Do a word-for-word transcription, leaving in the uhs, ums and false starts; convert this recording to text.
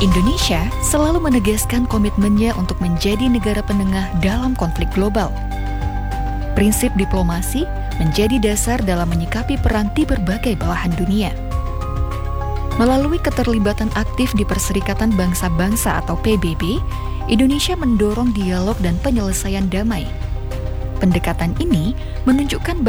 Indonesia selalu menegaskan komitmennya untuk menjadi negara penengah dalam konflik global. Prinsip diplomasi menjadi dasar dalam menyikapi perang di berbagai belahan dunia. Melalui keterlibatan aktif di Perserikatan Bangsa-Bangsa atau P B B, Indonesia mendorong dialog dan penyelesaian damai. Pendekatan ini menunjukkan